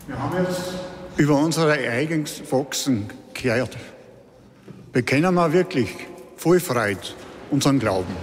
Wir haben jetzt über unsere eigenen Wachsen gehört. Bekennen wir wirklich voll Freude unseren Glauben.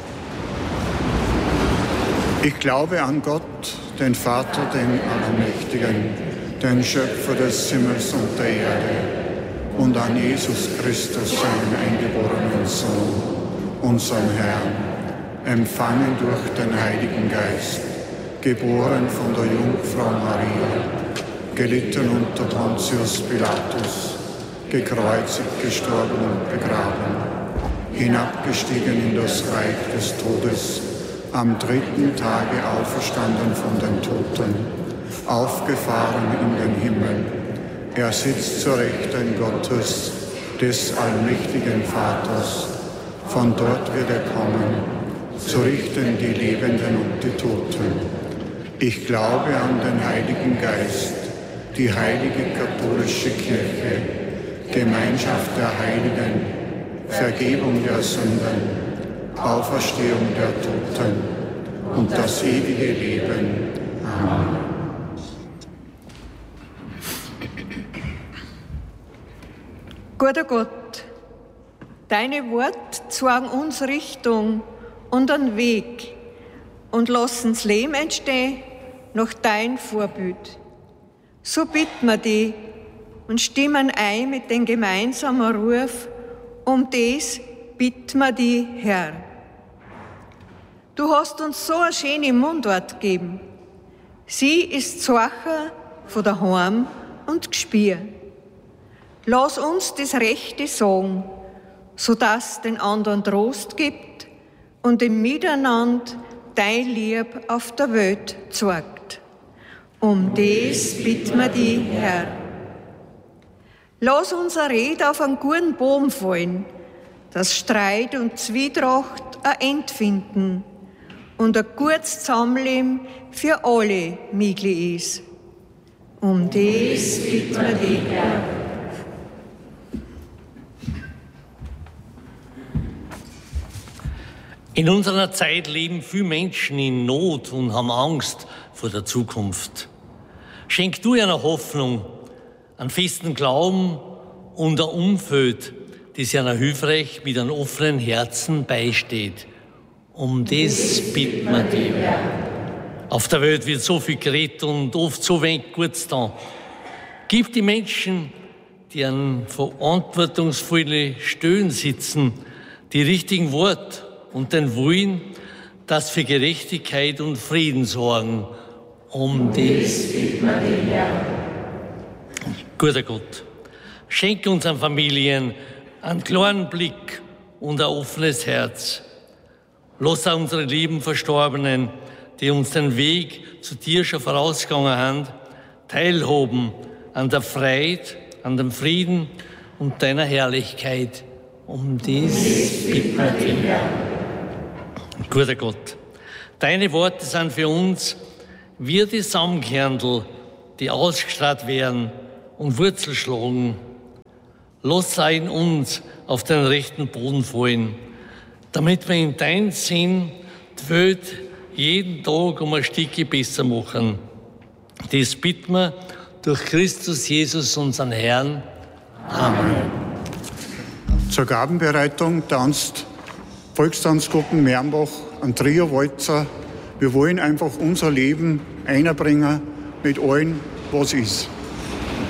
Ich glaube an Gott, den Vater, den Allmächtigen, den Schöpfer des Himmels und der Erde, und an Jesus Christus, seinen eingeborenen Sohn, unseren Herrn, empfangen durch den Heiligen Geist, geboren von der Jungfrau Maria, gelitten unter Pontius Pilatus, gekreuzigt, gestorben und begraben, hinabgestiegen in das Reich des Todes, am dritten Tage auferstanden von den Toten, aufgefahren in den Himmel. Er sitzt zur Rechten Gottes, des allmächtigen Vaters. Von dort wird er kommen, zu richten die Lebenden und die Toten. Ich glaube an den Heiligen Geist, die heilige katholische Kirche, Gemeinschaft der Heiligen, Vergebung der Sünden, Auferstehung der Toten und das ewige Leben. Amen. Guter Gott, deine Worte zeigen uns Richtung und einen Weg und lassen das Leben entstehen nach dein Vorbild. So bitten wir dich und stimmen ein mit dem gemeinsamen Ruf, um das bitten wir dich, Herr. Du hast uns so eine schöne Mundart gegeben. Sie ist Zeichen von daheim und Gespür. Lass uns das Rechte sagen, sodass den anderen Trost gibt und im Miteinander dein Lieb auf der Welt zeigt. Um das bitten wir dich, Herr. Lass unsere Rede auf einen guten Boden fallen, dass Streit und Zwietracht ein Ende finden und ein gutes Zusammenleben für alle möglich ist. Um das bitten wir dich, Herr. In unserer Zeit leben viele Menschen in Not und haben Angst vor der Zukunft. Schenk du ihnen Hoffnung, einen festen Glauben und ein Umfeld, das ihnen hilfreich mit einem offenen Herzen beisteht. Um das bitten wir dich. Auf der Welt wird so viel geredet und oft so wenig Gutes getan. Gib die Menschen, die an verantwortungsvollen Stellen sitzen, die richtigen Worte und den Willen, dass für Gerechtigkeit und Frieden sorgen. Um das bitten wir dich, Herr. Guter Gott, schenke unseren Familien einen klaren Blick und ein offenes Herz. Lass auch unsere lieben Verstorbenen, die uns den Weg zu dir schon vorausgegangen haben, teilhaben an der Freiheit, an dem Frieden und deiner Herrlichkeit. Um das bitten wir dich, Herr. Guter Gott, deine Worte sind für uns wie die Saumkernel, die ausgestrahlt werden und Wurzel schlagen. Lass in uns auf den rechten Boden fallen, damit wir in deinem Sinn die Welt jeden Tag um ein Stückchen besser machen. Das bitten wir durch Christus Jesus, unseren Herrn. Amen. Zur Gabenbereitung tanzt Volkstanzgruppen Mernbach, ein Trio-Walzer. Wir wollen einfach unser Leben einbringen mit allem, was ist.